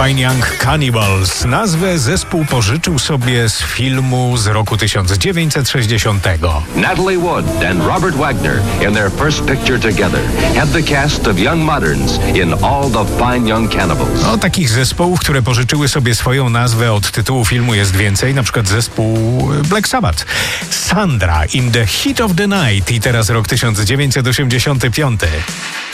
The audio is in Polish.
Fine Young Cannibals. Nazwę zespół pożyczył sobie z filmu z roku 1960. Natalie Wood and Robert Wagner in their first picture together had the cast of Young Moderns in All the Fine Young Cannibals. No, takich zespołów, które pożyczyły sobie swoją nazwę od tytułu filmu jest więcej, na przykład zespół Black Sabbath. Sandra in the Heat of the Night i teraz rok 1985.